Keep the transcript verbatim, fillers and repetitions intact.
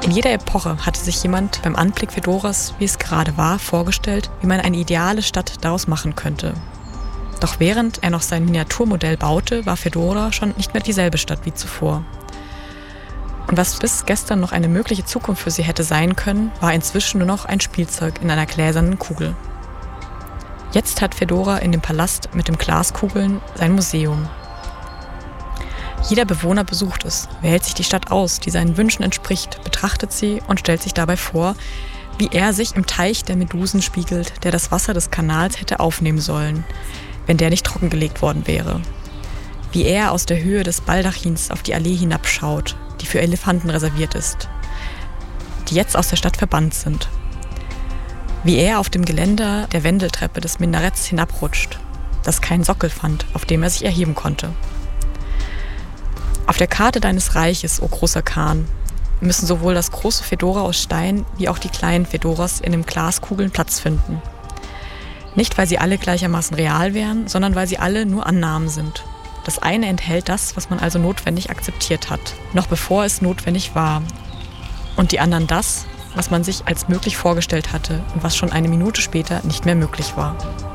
In jeder Epoche hatte sich jemand beim Anblick Fedoras, wie es gerade war, vorgestellt, wie man eine ideale Stadt daraus machen könnte. Doch während er noch sein Miniaturmodell baute, war Fedora schon nicht mehr dieselbe Stadt wie zuvor. Und was bis gestern noch eine mögliche Zukunft für sie hätte sein können, war inzwischen nur noch ein Spielzeug in einer gläsernen Kugel. Jetzt hat Fedora in dem Palast mit den Glaskugeln sein Museum. Jeder Bewohner besucht es, wählt sich die Stadt aus, die seinen Wünschen entspricht, betrachtet sie und stellt sich dabei vor, wie er sich im Teich der Medusen spiegelt, der das Wasser des Kanals hätte aufnehmen sollen, wenn der nicht trockengelegt worden wäre. Wie er aus der Höhe des Baldachins auf die Allee hinabschaut, die für Elefanten reserviert ist, die jetzt aus der Stadt verbannt sind. Wie er auf dem Geländer der Wendeltreppe des Minaretts hinabrutscht, das keinen Sockel fand, auf dem er sich erheben konnte. Auf der Karte deines Reiches, o großer Khan, müssen sowohl das große Fedora aus Stein wie auch die kleinen Fedoras in den Glaskugeln Platz finden. Nicht, weil sie alle gleichermaßen real wären, sondern weil sie alle nur Annahmen sind. Das eine enthält das, was man also notwendig akzeptiert hat, noch bevor es notwendig war. Und die anderen das, was man sich als möglich vorgestellt hatte und was schon eine Minute später nicht mehr möglich war.